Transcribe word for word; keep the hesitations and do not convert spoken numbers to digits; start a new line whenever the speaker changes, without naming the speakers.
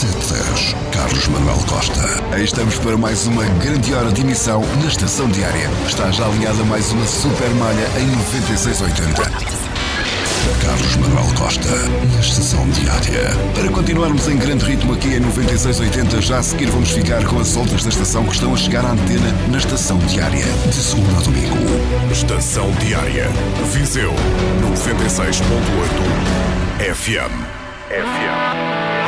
sete dez, Carlos Manuel Costa. Aí estamos para mais uma grande hora de emissão na Estação Diária. Está já alinhada mais uma super malha em noventa e seis oitenta. Carlos Manuel Costa, na Estação Diária. Para continuarmos em grande ritmo aqui em noventa e seis oitenta, já a seguir vamos ficar com as outras da estação que estão a chegar à antena na Estação Diária, de segunda a domingo.
Estação Diária, Viseu, noventa e seis ponto oito F M. F M.